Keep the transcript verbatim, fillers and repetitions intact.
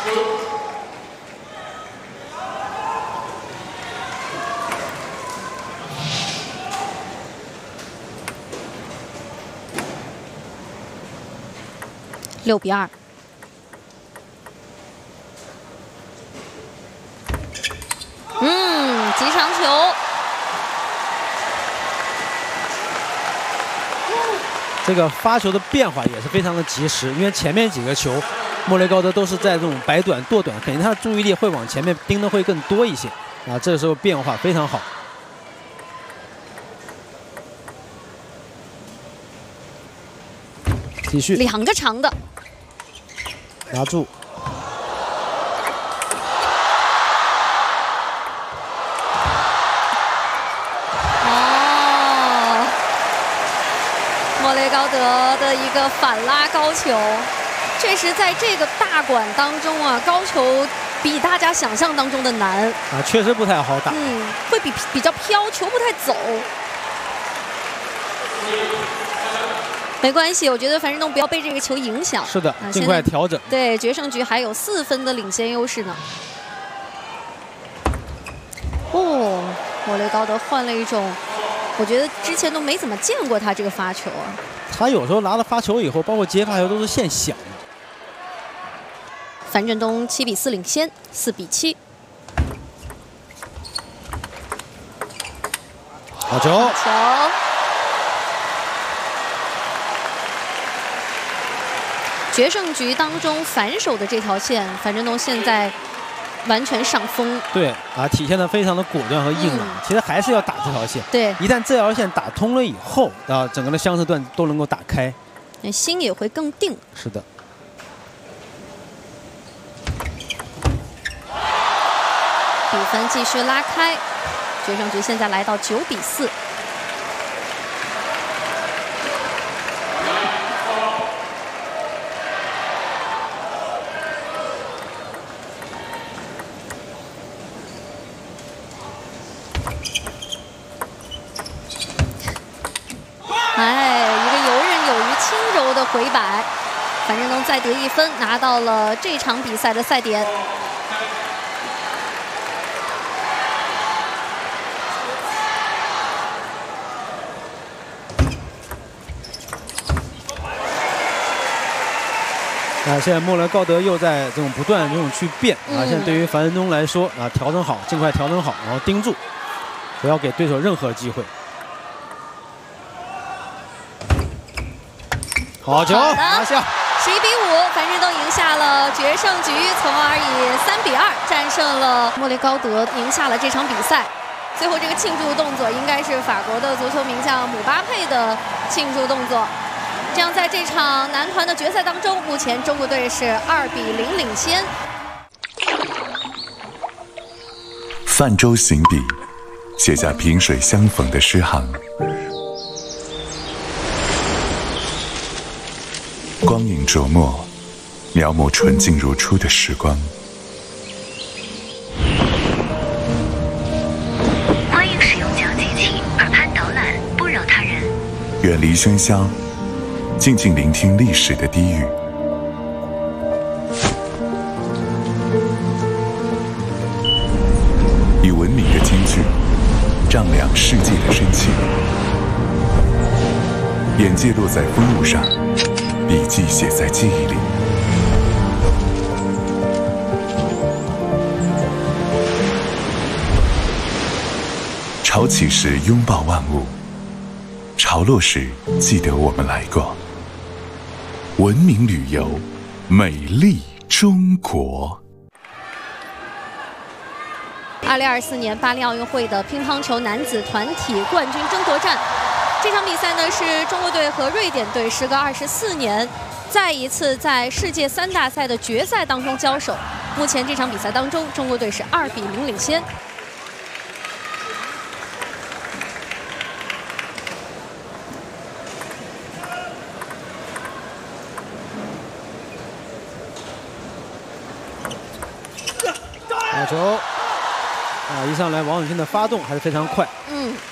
六比二。嗯，极长球。 这个发球的变化也是非常的及时，因为前面几个球，莫雷高德都是在这种摆短剁短，肯定他的注意力会往前面盯的会更多一些啊。这个时候变化非常好。继续， 两个长的， 拿住。 莫雷高德的一个反拉高球，确实在这个大馆当中啊，高球比大家想象当中的难啊，确实不太好打。 嗯，会比比较飘，球不太走。没关系，我觉得樊振东不要被这个球影响。 是的，啊、尽快调整。 对，决胜局还有四分的领先优势呢。哦，莫雷高德换了一种。 我觉得之前都没怎么见过他这个发球啊。 他有时候拿了发球以后，包括接发球都是现想。 樊振东七比四领先，四比七。 好球！ 好球！决胜局当中反手的这条线，樊振东现在。 完全上风， 对啊，体现的非常的果断和硬朗。嗯、其实还是要打这条线， 对， 一旦这条线打通了以后，啊，整个的相似段都能够打开， 心也会更定。 是的。 比分继续拉开，决胜局现在来到九比四。 哎，一个游刃有余、轻柔的回摆，樊振东再得一分，拿到了这场比赛的赛点。 啊，现在莫雷高德又在这种不断这种去变啊，现在对于樊振东来说啊，调整好，尽快调整好，然后盯住，不要给对手任何机会。 好球，拿下！ 十一比五，樊振东赢下了决胜局，从而以三比二战胜了莫雷高德，赢下了这场比赛。最后这个庆祝动作应该是法国的足球名将姆巴佩的庆祝动作。这样，在这场男团的决赛当中，目前中国队是二比零领先。 泛舟行笔，写下萍水相逢的诗行。 光影琢磨，描摹纯净如初的时光。 欢迎使用讲机器，耳畔导览，不扰他人。 远离喧嚣，静静聆听历史的低语。以文明的金句，丈量世界的深情。眼界落在风物上。 笔记写在记忆里，潮起时拥抱万物，潮落时记得我们来过。文明旅游，美丽中国。 二零二四年巴黎奥运会的乒乓球男子团体冠军争夺战。 这场比赛呢是中国队和瑞典队时隔二十四年，再一次在世界三大赛的决赛当中交手。目前这场比赛当中，中国队是二比零领先。 好球！啊，一上来王永庆的发动还是非常快。 嗯。